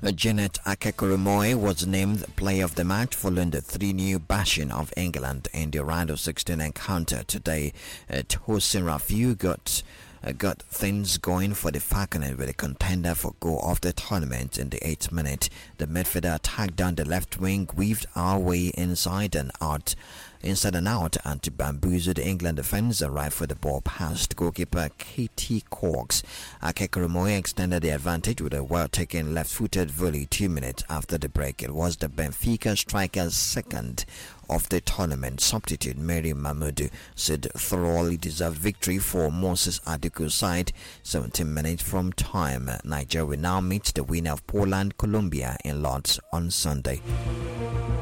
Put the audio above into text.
Janet Akekoromoe was named player of the match following the 3-0 bashing of England in the round of 16 encounter today. Tosin Rafiu got things going for the Falconers with a contender for goal of the tournament in the 8th minute. The midfielder attacked down the left wing, weaved our way inside and out and to bamboozle the England defence and right for the ball past goalkeeper Katie Cox. Akekoromoe extended the advantage with a well-taken left-footed volley 2 minutes after the break. It was the Benfica striker's second of the tournament. Substitute Mary Mamudu said thoroughly deserved victory for Moses Aduku's side. 17 minutes from time. Nigeria will now meet the winner of Poland, Colombia in Lords on Sunday.